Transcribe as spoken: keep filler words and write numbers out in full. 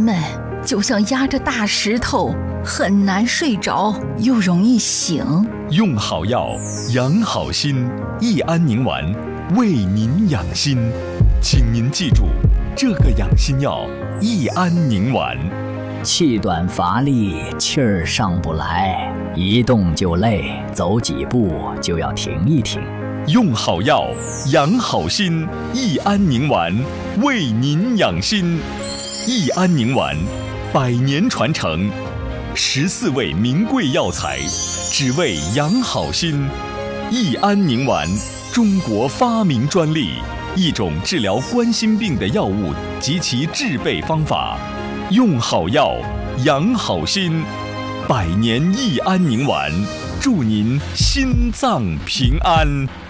闷，就像压着大石头，很难睡着，又容易醒。 用好药，养好心，益安宁丸为您养心。请您记住，这个养心药益安宁丸。 气短乏力，气儿上不来，一动就累，走几步就要停一停。 用好药，养好心，益安宁丸为您养心。益安宁丸，百年传承，十四味名贵药材，只为养好心。益安宁丸，中国发明专利，一种治疗冠心病的药物及其制备方法。用好药，养好心，百年益安宁丸，祝您心脏平安。